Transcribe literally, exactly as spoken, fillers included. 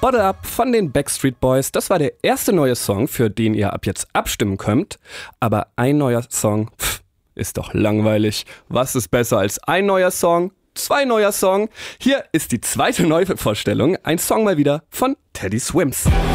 Bottle Up von den Backstreet Boys. Das war der erste neue Song, für den ihr ab jetzt abstimmen könnt. Aber ein neuer Song, pff, ist doch langweilig. Was ist besser als ein neuer Song? Zwei neuer Song. Hier ist die zweite Neuvorstellung. Ein Song mal wieder von Teddy Swims.